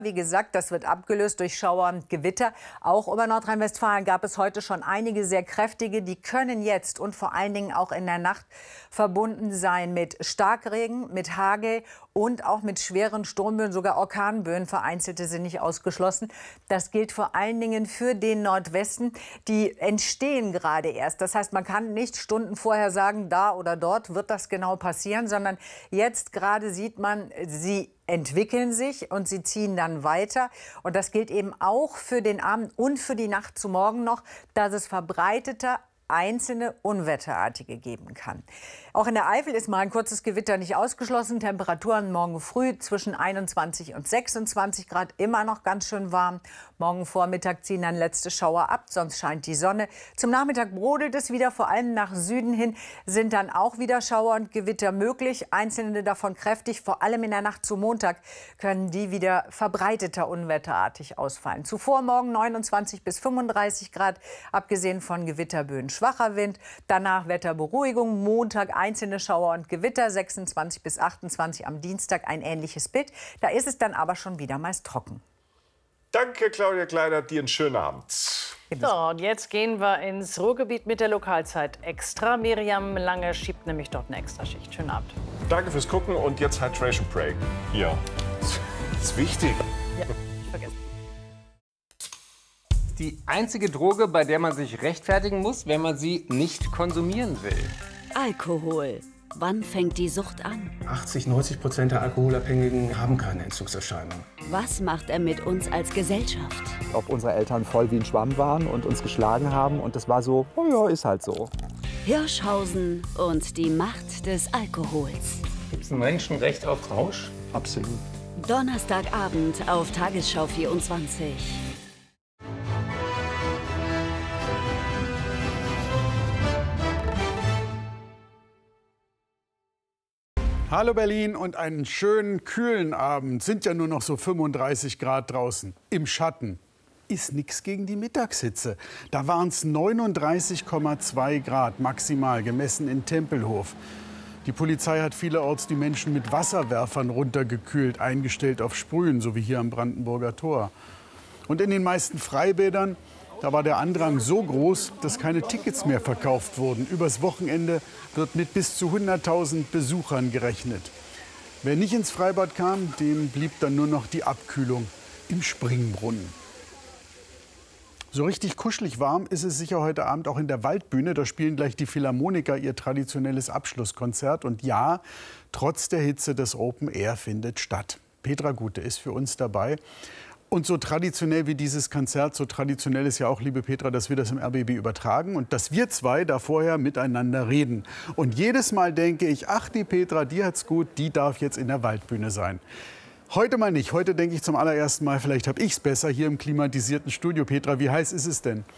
Wie gesagt, das wird abgelöst durch Schauer und Gewitter. Auch über Nordrhein-Westfalen gab es heute schon einige sehr kräftige. Die können jetzt und vor allen Dingen auch in der Nacht verbunden sein mit Starkregen, mit Hagel und auch mit schweren Sturmböen, sogar Orkanböen. Vereinzelte sind nicht ausgeschlossen. Das gilt vor allen Dingen für den Nordwesten. Die entstehen gerade erst. Das heißt, man kann nicht Stunden vorher sagen, da oder dort wird das genau passieren, sondern jetzt gerade sieht man, sie entwickeln sich und sie ziehen dann weiter. Und das gilt eben auch für den Abend und für die Nacht zu morgen noch, dass es verbreiteter einzelne Unwetterartige geben kann. Auch in der Eifel ist mal ein kurzes Gewitter nicht ausgeschlossen. Temperaturen morgen früh zwischen 21 und 26 Grad, immer noch ganz schön warm. Morgen Vormittag ziehen dann letzte Schauer ab, sonst scheint die Sonne. Zum Nachmittag brodelt es wieder, vor allem nach Süden hin sind dann auch wieder Schauer und Gewitter möglich. Einzelne davon kräftig, vor allem in der Nacht zu Montag können die wieder verbreiteter unwetterartig ausfallen. Zuvor morgen 29 bis 35 Grad, abgesehen von Gewitterböen. Schwacher Wind, danach Wetterberuhigung, Montag einzelne Schauer und Gewitter, 26 bis 28 am Dienstag ein ähnliches Bild. Da ist es dann aber schon wieder meist trocken. Danke, Claudia Kleiner, dir einen schönen Abend. So, und jetzt gehen wir ins Ruhrgebiet mit der Lokalzeit extra. Miriam Lange schiebt nämlich dort eine Extraschicht. Schönen Abend. Danke fürs Gucken und jetzt Hydration Break. Ja, das ist wichtig. Ja, ich vergesse. Die einzige Droge, bei der man sich rechtfertigen muss, wenn man sie nicht konsumieren will. Alkohol. Wann fängt die Sucht an? 80–90% der Alkoholabhängigen haben keine Entzugserscheinungen. Was macht er mit uns als Gesellschaft? Ob unsere Eltern voll wie ein Schwamm waren und uns geschlagen haben und das war so, oh ja, ist halt so. Hirschhausen und die Macht des Alkohols. Gibt es ein Menschenrecht auf Rausch? Absolut. Donnerstagabend auf Tagesschau 24. Hallo Berlin und einen schönen, kühlen Abend. Sind ja nur noch so 35 Grad draußen. Im Schatten. Ist nichts gegen die Mittagshitze. Da waren es 39,2 Grad maximal, gemessen in Tempelhof. Die Polizei hat vielerorts die Menschen mit Wasserwerfern runtergekühlt, eingestellt auf Sprühen, so wie hier am Brandenburger Tor. Und in den meisten Freibädern, da war der Andrang so groß, dass keine Tickets mehr verkauft wurden. Übers Wochenende wird mit bis zu 100.000 Besuchern gerechnet. Wer nicht ins Freibad kam, dem blieb dann nur noch die Abkühlung im Springbrunnen. So richtig kuschelig warm ist es sicher heute Abend auch in der Waldbühne. Da spielen gleich die Philharmoniker ihr traditionelles Abschlusskonzert. Und ja, trotz der Hitze, das Open Air findet statt. Petra Gute ist für uns dabei. Und so traditionell wie dieses Konzert, so traditionell ist ja auch, liebe Petra, dass wir das im RBB übertragen und dass wir zwei da vorher miteinander reden. Und jedes Mal denke ich, ach, die Petra, die hat's gut, die darf jetzt in der Waldbühne sein. Heute mal nicht. Heute denke ich zum allerersten Mal, vielleicht habe ich es besser hier im klimatisierten Studio. Petra, wie heiß ist es denn?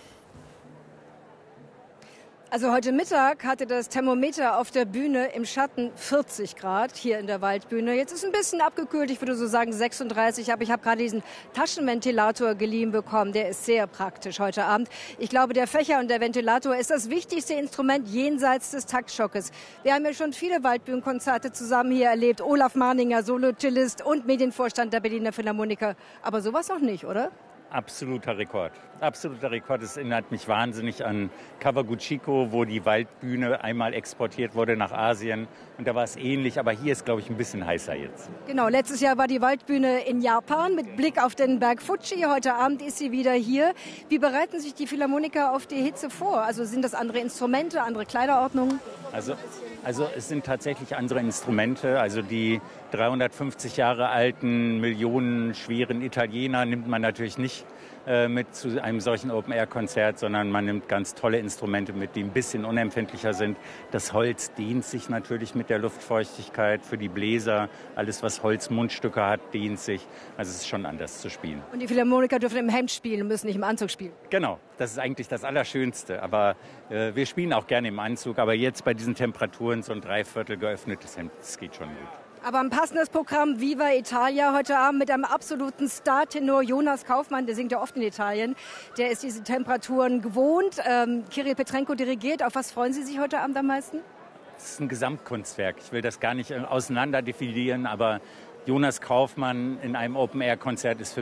Also heute Mittag hatte das Thermometer auf der Bühne im Schatten 40 Grad hier in der Waldbühne. Jetzt ist es ein bisschen abgekühlt, ich würde so sagen 36, aber ich habe gerade diesen Taschenventilator geliehen bekommen. Der ist sehr praktisch heute Abend. Ich glaube, der Fächer und der Ventilator ist das wichtigste Instrument jenseits des Taktschockes. Wir haben ja schon viele Waldbühnenkonzerte zusammen hier erlebt. Olaf Marninger, Solo-Cellist und Medienvorstand der Berliner Philharmoniker. Aber sowas noch nicht, oder? Absoluter Rekord. Absoluter Rekord. Es erinnert mich wahnsinnig an Kawaguchiko, wo die Waldbühne einmal exportiert wurde nach Asien. Und da war es ähnlich, aber hier ist, glaube ich, ein bisschen heißer jetzt. Genau, letztes Jahr war die Waldbühne in Japan mit Blick auf den Berg Fuji. Heute Abend ist sie wieder hier. Wie bereiten sich die Philharmoniker auf die Hitze vor? Also sind das andere Instrumente, andere Kleiderordnungen? Also es sind tatsächlich andere Instrumente. Also die 350 Jahre alten, millionenschweren Italiener nimmt man natürlich nicht mit zu einem solchen Open-Air-Konzert, sondern man nimmt ganz tolle Instrumente mit, die ein bisschen unempfindlicher sind. Das Holz dehnt sich natürlich mit der Luftfeuchtigkeit für die Bläser. Alles, was Holzmundstücke hat, dehnt sich. Also es ist schon anders zu spielen. Und die Philharmoniker dürfen im Hemd spielen und müssen nicht im Anzug spielen? Genau, das ist eigentlich das Allerschönste. Aber wir spielen auch gerne im Anzug. Aber jetzt bei diesen Temperaturen so ein Dreiviertel geöffnetes Hemd, das geht schon gut. Aber ein passendes Programm, Viva Italia, heute Abend mit einem absoluten Star-Tenor, Jonas Kaufmann, der singt ja oft in Italien. Der ist diese Temperaturen gewohnt. Kirill Petrenko dirigiert. Auf was freuen Sie sich heute Abend am meisten? Es ist ein Gesamtkunstwerk. Ich will das gar nicht auseinander definieren, aber Jonas Kaufmann in einem Open-Air-Konzert ist für